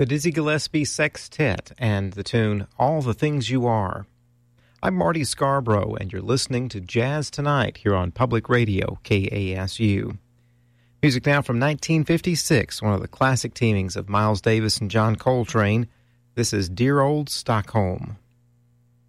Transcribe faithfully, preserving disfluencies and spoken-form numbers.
The Dizzy Gillespie Sextet and the tune All the Things You Are. I'm Marty Scarborough, and you're listening to Jazz Tonight here on Public Radio, K A S U. Music now from nineteen fifty-six, one of the classic teamings of Miles Davis and John Coltrane. This is Dear Old Stockholm.